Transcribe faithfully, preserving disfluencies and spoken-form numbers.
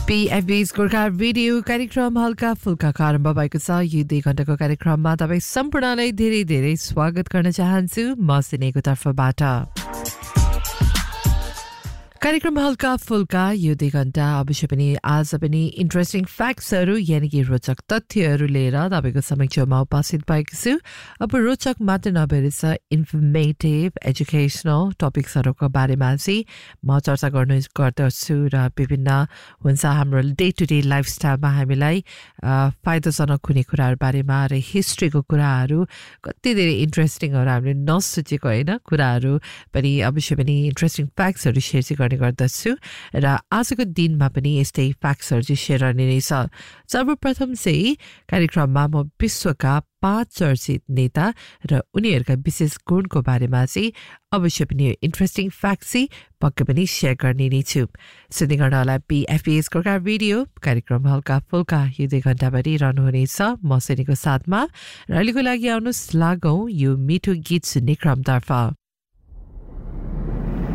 पीएफबी's Gorkha radio कार्यक्रम हल्का फुल्का आरम्भ भएको छ। यो दुई घण्टाको कार्यक्रममा तपाईँ सम्पूर्णलाई धेरै धेरै स्वागत गर्न चाहन्छु म सिनेको तर्फबाट। कार्यक्रम हल्का फुल्का यो दुई घण्टा अवश्य पनि आज पनि इन्ट्रेस्टिङ फ्याक्ट्सहरू यानि कि रोचक तथ्यहरू लिएर तपाईँको समक्षमा उपस्थित भएको छु। अब रोचक मात्र नभएर इन्फर्मेटिभ एजुकेसनल टपिक्सहरूको बारेमा चाहिँ म चर्चा गर्नु गर्दछु र विभिन्न हुन्छ हाम्रो डे टु डे लाइफस्टाइलमा हामीलाई फाइदाजनक हुने कुराहरू बारेमा र हिस्ट्रीको कुराहरू कति धेरै इन्ट्रेस्टिङहरू हामीले नसोचेको होइन कुराहरू पनि अवश्य पनि इन्ट्रेस्टिङ फ्याक्ट्सहरू सेयर चाहिँ गर्ने गर्दछु र आजको दिनमा पनि यस्तै फ्याक्ट्सहरू चाहिँ सेयर गर्ने रहेछ। सर्वप्रथम चाहिँ कार्यक्रममा म विश्वका पाँच चर्चित नेता र उनीहरूका विशेष गुणको बारेमा चाहिँ अवश्य पनि इन्ट्रेस्टिङ फ्याक्ट चाहिँ पक्कै पनि सेयर गर्ने नै छु। सुन्दै गर्न होला पीएफबी's गोर्खा रेडियो कार्यक्रम हल्का फुल्का यो दुई घण्टाभरि रहनुहुनेछ म सुनेको साथमा र अहिलेको लागि आउनुहोस् लागौँ यो मिठो गीत सुन्ने क्रमतर्फ।